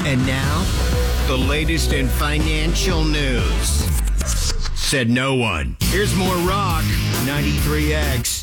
And now, the latest in financial news. Said no one. Here's more Rock 93X.